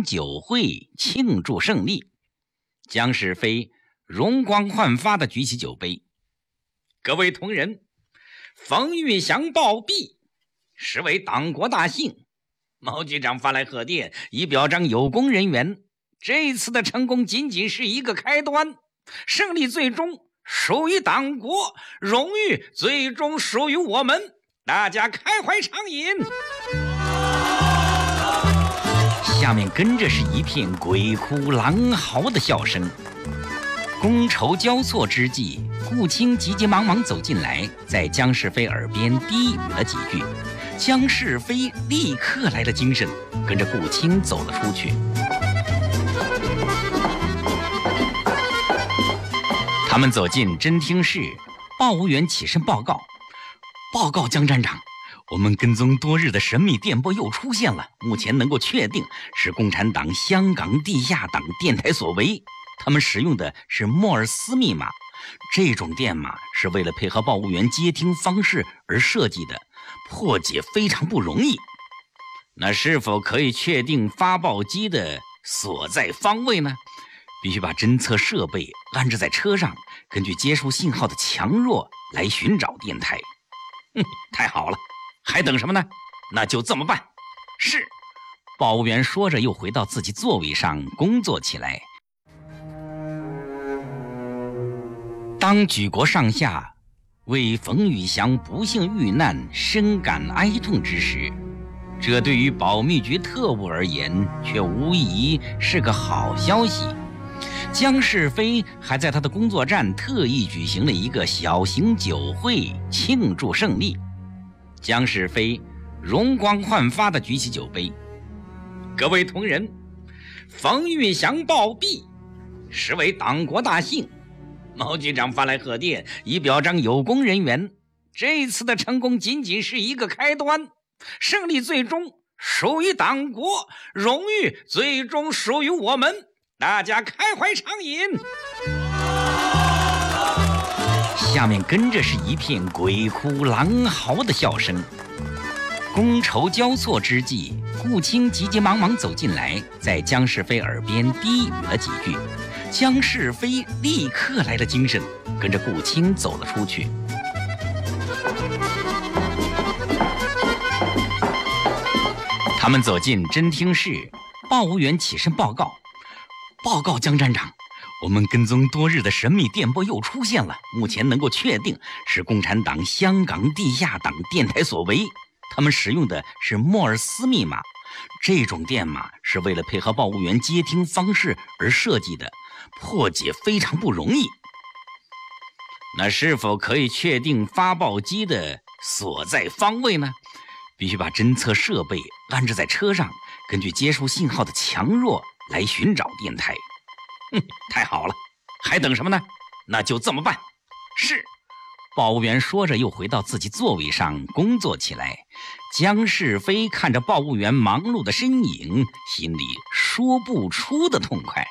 行酒会庆祝胜利。江世飞容光焕发地举起酒杯：“各位同仁，冯玉祥暴毙，实为党国大幸。毛局长发来贺电，以表彰有功人员。这次的成功仅仅是一个开端，胜利最终属于党国，荣誉最终属于我们。大家开怀畅饮。”下面跟着是一片鬼哭狼嚎的笑声。觥筹交错之际，顾青急急忙忙走进来，在江世飞耳边低语了几句。江世飞立刻来了精神，跟着顾青走了出去。他们走进侦听室，报务员起身报告：“报告江站长，我们跟踪多日的神秘电波又出现了，目前能够确定是共产党香港地下党电台所为。他们使用的是莫尔斯密码，这种电码是为了配合报务员接听方式而设计的，破解非常不容易。那是否可以确定发报机的所在方位呢？必须把侦测设备安置在车上，根据接收信号的强弱来寻找电台。”太好了，还等什么呢？那就这么办。是。报务员说着又回到自己座位上工作起来。当举国上下为冯玉祥不幸遇难深感哀痛之时，这对于保密局特务而言却无疑是个好消息。江世飞还在他的工作站特意举行了一个小型酒会庆祝胜利。江世飞容光焕发地举起酒杯：“各位同仁，冯玉祥暴毙，实为党国大幸。毛局长发来贺电，以表彰有功人员。这次的成功仅仅是一个开端，胜利最终属于党国，荣誉最终属于我们。大家开怀畅饮。”下面跟着是一片鬼哭狼嚎的笑声。觥筹交错之际，顾青急急忙忙走进来，在江世飞耳边低语了几句。江世飞立刻来了精神，跟着顾青走了出去。他们走进侦听室，报务员起身报告：“报告江站长，我们跟踪多日的神秘电波又出现了，目前能够确定是共产党香港地下党电台所为。他们使用的是莫尔斯密码，这种电码是为了配合报务员接听方式而设计的，破解非常不容易。那是否可以确定发报机的所在方位呢？必须把侦测设备安置在车上，根据接收信号的强弱来寻找电台。”太好了，还等什么呢？那就这么办。是。报务员说着又回到自己座位上工作起来。江世飞看着报务员忙碌的身影，心里说不出的痛快。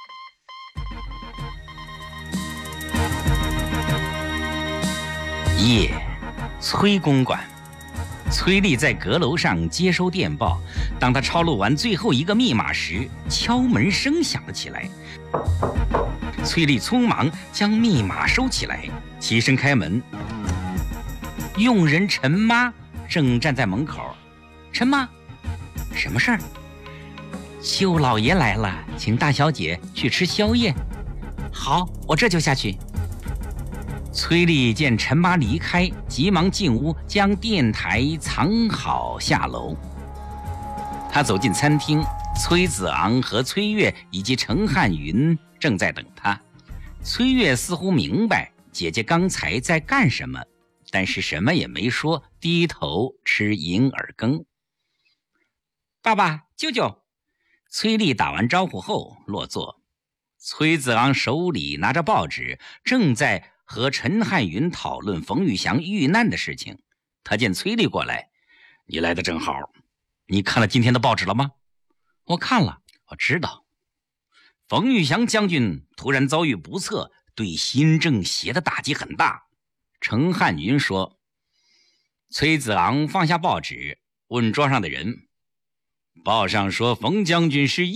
夜，崔公馆。崔丽在阁楼上接收电报，当他抄录完最后一个密码时，敲门声响了起来。崔丽匆忙将密码收起来，起身开门。佣人陈妈正站在门口。“陈妈，什么事儿？”“舅老爷来了，请大小姐去吃宵夜。”“好，我这就下去。”崔丽见陈妈离开，急忙进屋将电台藏好下楼。他走进餐厅，崔子昂和崔月以及程汉云正在等他。崔月似乎明白姐姐刚才在干什么，但是什么也没说，低头吃银耳羹。“爸爸，舅舅。”崔丽打完招呼后落座。崔子昂手里拿着报纸，正在和陈汉云讨论冯玉祥遇难的事情。他见崔丽过来：“你来的正好，你看了今天的报纸了吗？”“我看了，我知道。冯玉祥将军突然遭遇不测，对新政协的打击很大。”程汉云说。崔子昂放下报纸，问桌上的人：“报上说冯将军是